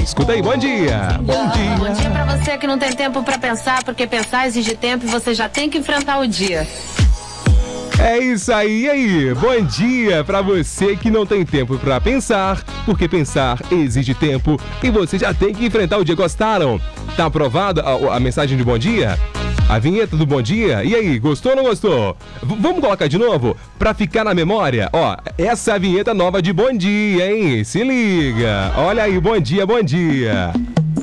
Escuta aí, bom dia. Bom dia. Bom dia pra você que não tem tempo pra pensar, porque pensar exige tempo e você já tem que enfrentar o dia. É isso aí, e aí? Bom dia pra você que não tem tempo pra pensar, porque pensar exige tempo e você já tem que enfrentar o dia. Gostaram? Tá aprovada a mensagem de bom dia? A vinheta do bom dia? E aí, gostou ou não gostou? Vamos colocar de novo pra ficar na memória? Ó, essa é a vinheta nova de bom dia, hein? Se liga! Olha aí, bom dia, bom dia!